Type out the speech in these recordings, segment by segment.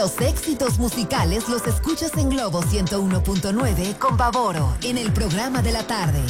Los éxitos musicales los escuchas en Globo 101.9 con Pavoro, en el programa de la tarde.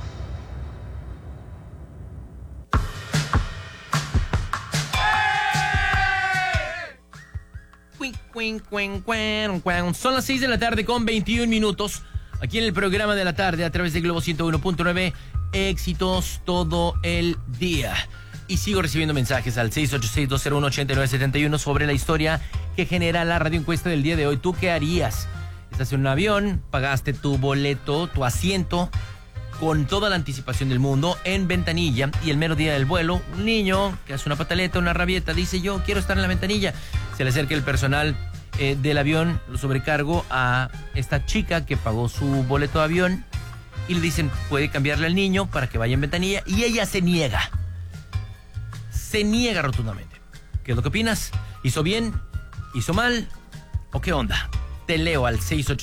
Son las 6 de la tarde con 21 minutos. Aquí en el programa de la tarde a través de Globo 101.9. Éxitos todo el día. Y sigo recibiendo mensajes al 686-201-8971 sobre la historia que genera la radio encuesta del día de hoy. ¿Tú qué harías? Estás en un avión, pagaste tu boleto, tu asiento, con toda la anticipación del mundo, en ventanilla, y el mero día del vuelo, un niño que hace una pataleta, una rabieta, dice: yo quiero estar en la ventanilla. Se le acerca el personal del avión, lo sobrecargo a esta chica que pagó su boleto de avión, y le dicen: puede cambiarle al niño para que vaya en ventanilla, y ella se niega rotundamente. ¿Qué es lo que opinas? ¿Hizo bien? ¿Hizo mal? ¿O qué onda? Te leo al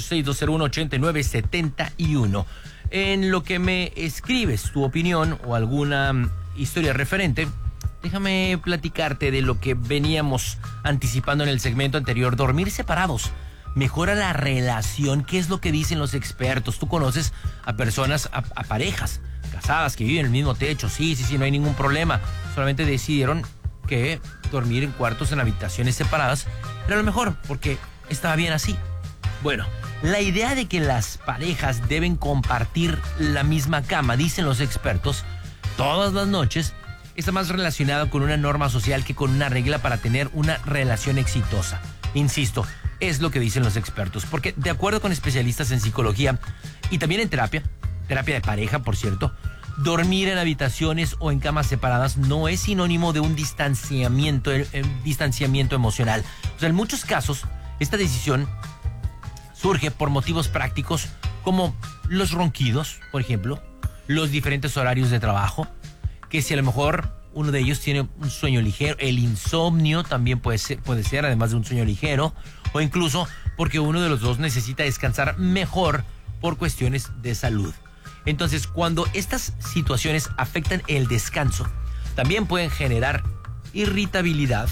686-201-8971. En lo que me escribes tu opinión o alguna historia referente, déjame platicarte de lo que veníamos anticipando en el segmento anterior. Dormir separados mejora la relación. ¿Qué es lo que dicen los expertos? Tú conoces a personas, a parejas casadas que viven en el mismo techo. Sí, no hay ningún problema. Solamente decidieron que dormir en cuartos, en habitaciones separadas, era lo mejor, porque estaba bien así. Bueno, la idea de que las parejas deben compartir la misma cama, dicen los expertos, todas las noches, está más relacionada con una norma social que con una regla para tener una relación exitosa. Insisto, es lo que dicen los expertos, porque de acuerdo con especialistas en psicología y también en terapia de pareja, por cierto, dormir en habitaciones o en camas separadas no es sinónimo de un distanciamiento emocional. O sea, en muchos casos, esta decisión surge por motivos prácticos como los ronquidos, por ejemplo, los diferentes horarios de trabajo, que si a lo mejor uno de ellos tiene un sueño ligero, el insomnio también puede ser, además de un sueño ligero, o incluso porque uno de los dos necesita descansar mejor por cuestiones de salud. Entonces, cuando estas situaciones afectan el descanso, también pueden generar irritabilidad,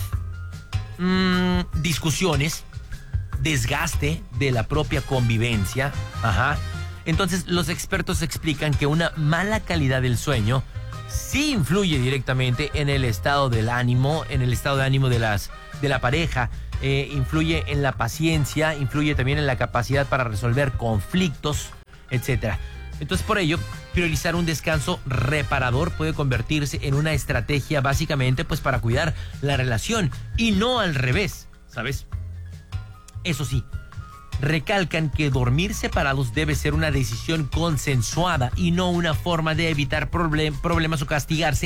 discusiones, desgaste de la propia convivencia. Entonces, los expertos explican que una mala calidad del sueño sí influye directamente en el estado del ánimo, de la pareja, influye en la paciencia, influye también en la capacidad para resolver conflictos, etcétera. Entonces, por ello, priorizar un descanso reparador puede convertirse en una estrategia básicamente pues para cuidar la relación y no al revés, ¿sabes? Eso sí, recalcan que dormir separados debe ser una decisión consensuada y no una forma de evitar problemas o castigar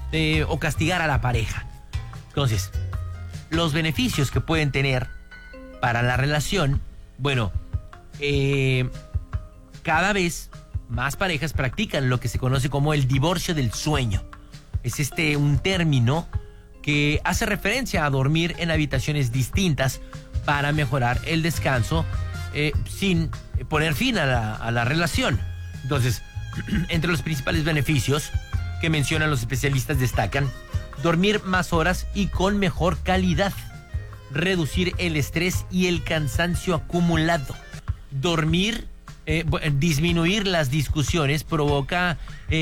a la pareja. Entonces, los beneficios que pueden tener para la relación, bueno, cada vez más parejas practican lo que se conoce como el divorcio del sueño. Es un término que hace referencia a dormir en habitaciones distintas para mejorar el descanso sin poner fin a la relación. Entonces, entre los principales beneficios que mencionan los especialistas destacan: dormir más horas y con mejor calidad, reducir el estrés y el cansancio acumulado, disminuir las discusiones provocadas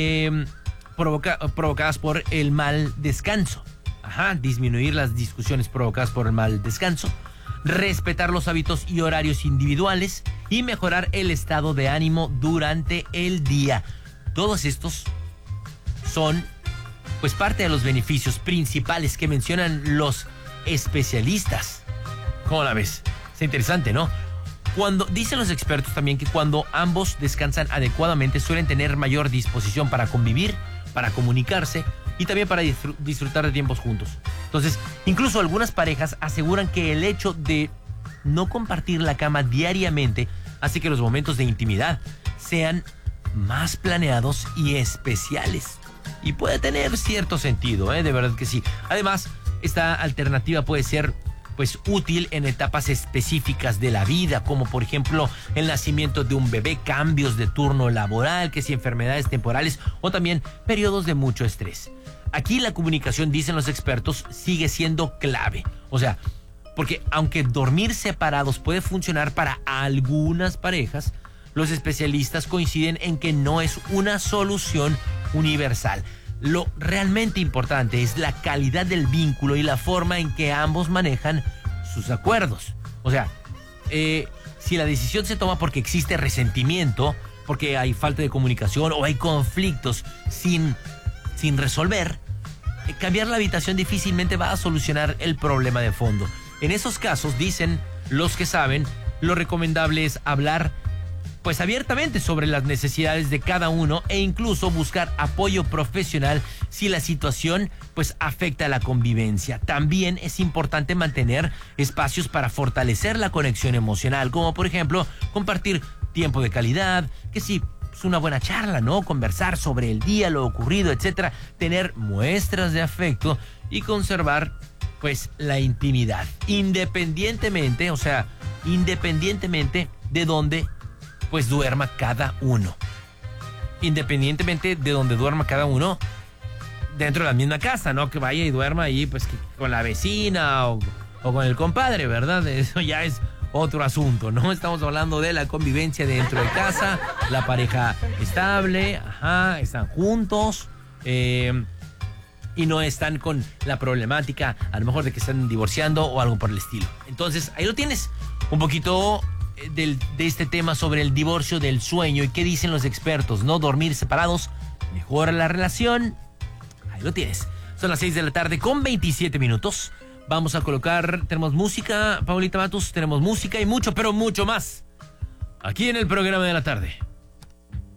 por el mal descanso. Disminuir las discusiones provocadas por el mal descanso, respetar los hábitos y horarios individuales y mejorar el estado de ánimo durante el día. Todos estos son pues parte de los beneficios principales que mencionan los especialistas. ¿Cómo la ves? Es interesante, ¿no? Dicen los expertos también que cuando ambos descansan adecuadamente suelen tener mayor disposición para convivir, para comunicarse y también para disfrutar de tiempos juntos. Entonces, incluso algunas parejas aseguran que el hecho de no compartir la cama diariamente hace que los momentos de intimidad sean más planeados y especiales. Y puede tener cierto sentido, de verdad que sí. Además, esta alternativa puede ser pues útil en etapas específicas de la vida, como por ejemplo el nacimiento de un bebé, cambios de turno laboral, que si enfermedades temporales o también periodos de mucho estrés. Aquí la comunicación, dicen los expertos, sigue siendo clave. O sea, Porque aunque dormir separados puede funcionar para algunas parejas, los especialistas coinciden en que no es una solución universal. Lo realmente importante es la calidad del vínculo y la forma en que ambos manejan sus acuerdos. O sea, si la decisión se toma porque existe resentimiento, porque hay falta de comunicación o hay conflictos sin resolver, cambiar la habitación difícilmente va a solucionar el problema de fondo. En esos casos, dicen los que saben, lo recomendable es hablar pues abiertamente sobre las necesidades de cada uno e incluso buscar apoyo profesional si la situación pues afecta a la convivencia. También es importante mantener espacios para fortalecer la conexión emocional, como por ejemplo compartir tiempo de calidad, que sí, es una buena charla, ¿no? Conversar sobre el día, lo ocurrido, etcétera, tener muestras de afecto y conservar pues la intimidad, independientemente de dónde pues duerma cada uno. Independientemente de donde duerma cada uno dentro de la misma casa, ¿no? Que vaya y duerma ahí pues con la vecina o con el compadre, ¿verdad? Eso ya es otro asunto, ¿no? Estamos hablando de la convivencia dentro de casa, la pareja estable, están juntos, y no están con la problemática, a lo mejor de que están divorciando o algo por el estilo. Entonces, ahí lo tienes, un poquito de este tema sobre el divorcio del sueño y qué dicen los expertos, ¿no? Dormir separados mejora la relación. Ahí lo tienes. Son las 6 de la tarde con 27 minutos. Vamos a colocar, tenemos música, Paulita Matus, tenemos música y mucho, pero mucho más aquí en el programa de la tarde.